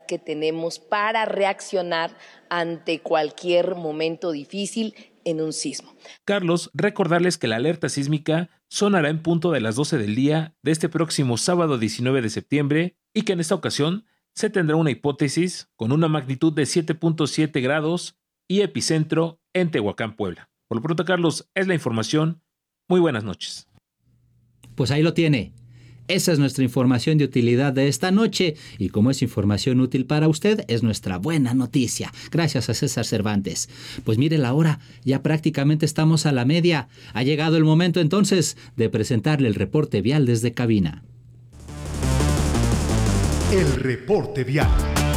que tenemos para reaccionar ante cualquier momento difícil en un sismo. Carlos, recordarles que la alerta sísmica sonará en punto de las 12 del día de este próximo sábado 19 de septiembre y que en esta ocasión se tendrá una hipótesis con una magnitud de 7.7 grados y epicentro en Tehuacán, Puebla. Por lo pronto, Carlos, es la información. Muy buenas noches. Pues ahí lo tiene. Esa es nuestra información de utilidad de esta noche y como es información útil para usted, es nuestra buena noticia. Gracias a César Cervantes. Pues mire la hora, ya prácticamente estamos a la media. Ha llegado el momento entonces de presentarle el reporte vial desde cabina. El reporte vial.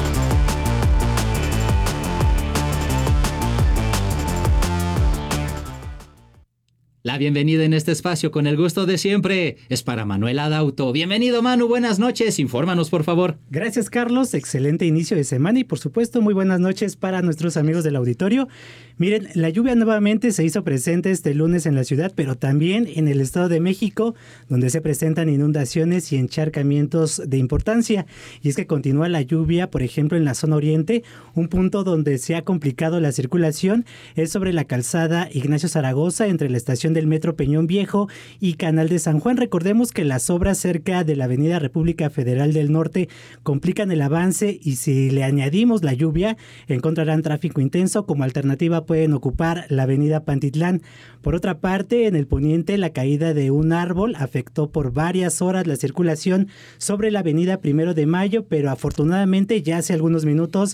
La bienvenida en este espacio con el gusto de siempre es para Manuel Adauto. Bienvenido, Manu, buenas noches, infórmanos por favor. Gracias, Carlos, excelente inicio de semana y por supuesto muy buenas noches para nuestros amigos del auditorio. Miren, la lluvia nuevamente se hizo presente este lunes en la ciudad, pero también en el Estado de México, donde se presentan inundaciones y encharcamientos de importancia. Y es que continúa la lluvia, por ejemplo, en la zona oriente, un punto donde se ha complicado la circulación es sobre la calzada Ignacio Zaragoza entre la estación del Metro Peñón Viejo y Canal de San Juan. Recordemos que las obras cerca de la Avenida República Federal del Norte complican el avance y si le añadimos la lluvia, encontrarán tráfico intenso. Como alternativa pueden ocupar la Avenida Pantitlán. Por otra parte, en el poniente, la caída de un árbol afectó por varias horas la circulación sobre la Avenida 1 de Mayo, pero afortunadamente ya hace algunos minutos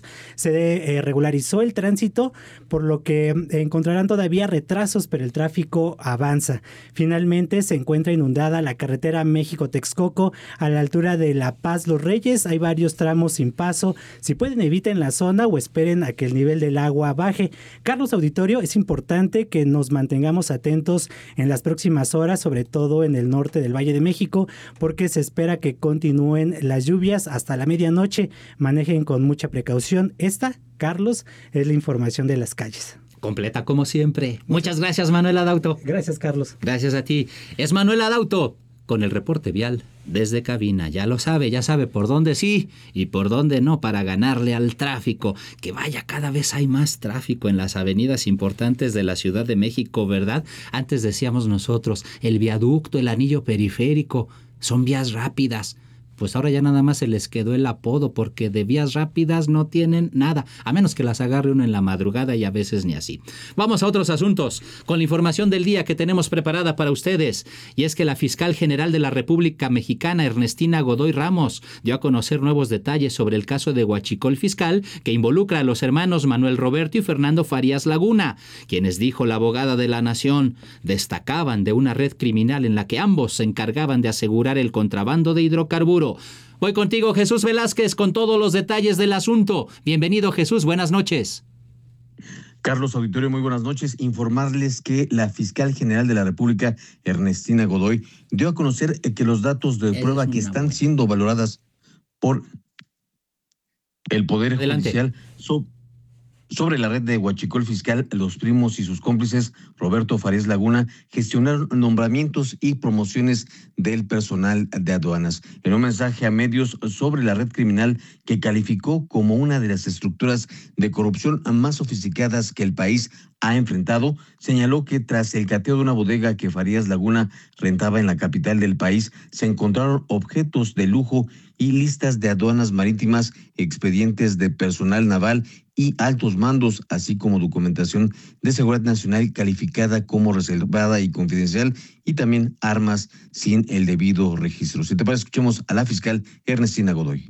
se regularizó el tránsito, por lo que encontrarán todavía retrasos, pero el tráfico avanza. Finalmente se encuentra inundada la carretera México-Texcoco a la altura de La Paz Los Reyes. Hay varios tramos sin paso. Si pueden, eviten la zona o esperen a que el nivel del agua baje. Carlos, auditorio, es importante que nos mantengamos atentos en las próximas horas, sobre todo en el norte del Valle de México, porque se espera que continúen las lluvias hasta la medianoche. Manejen con mucha precaución. Esta, Carlos, es la información de las calles. Completa como siempre. Muchas gracias, Manuel Adauto. Gracias, Carlos. Gracias a ti. Es Manuel Adauto con el reporte vial desde cabina. Ya lo sabe, ya sabe por dónde sí y por dónde no para ganarle al tráfico. Que vaya, cada vez hay más tráfico en las avenidas importantes de la Ciudad de México, ¿verdad? Antes decíamos nosotros, el viaducto, el anillo periférico, son vías rápidas. Pues ahora ya nada más se les quedó el apodo porque de vías rápidas no tienen nada, a menos que las agarre uno en la madrugada y a veces ni así. Vamos a otros asuntos, con la información del día que tenemos preparada para ustedes. Y es que la fiscal general de la República Mexicana, Ernestina Godoy Ramos, dio a conocer nuevos detalles sobre el caso de Huachicol Fiscal que involucra a los hermanos Manuel Roberto y Fernando Farías Laguna, quienes, dijo la abogada de la Nación, destacaban de una red criminal en la que ambos se encargaban de asegurar el contrabando de hidrocarburos. Voy contigo, Jesús Velázquez, con todos los detalles del asunto. Bienvenido, Jesús, buenas noches. Carlos, auditorio, muy buenas noches. Informarles que la fiscal general de la República, Ernestina Godoy, dio a conocer que los datos de prueba que están siendo valoradas por el Poder Judicial sobre la red de Huachicol Fiscal, los primos y sus cómplices, Roberto Farías Laguna, gestionaron nombramientos y promociones del personal de aduanas. En un mensaje a medios sobre la red criminal que calificó como una de las estructuras de corrupción más sofisticadas que el país ha enfrentado, señaló que tras el cateo de una bodega que Farías Laguna rentaba en la capital del país, se encontraron objetos de lujo y listas de aduanas marítimas, expedientes de personal naval y altos mandos, así como documentación de seguridad nacional calificada como reservada y confidencial, y también armas sin el debido registro. Si te parece, escuchemos a la fiscal Ernestina Godoy.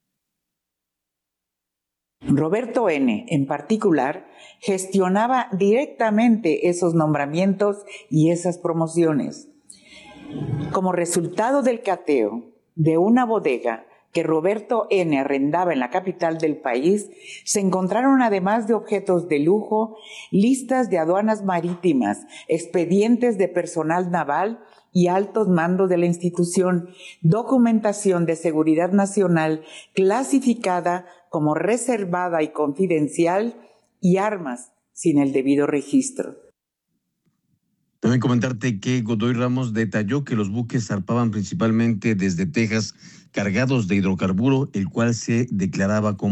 Roberto N., en particular, gestionaba directamente esos nombramientos y esas promociones. Como resultado del cateo de una bodega que Roberto N. arrendaba en la capital del país, se encontraron, además de objetos de lujo, listas de aduanas marítimas, expedientes de personal naval y altos mandos de la institución, documentación de seguridad nacional clasificada como reservada y confidencial y armas sin el debido registro. También comentarte que Godoy Ramos detalló que los buques zarpaban principalmente desde Texas cargados de hidrocarburo, el cual se declaraba como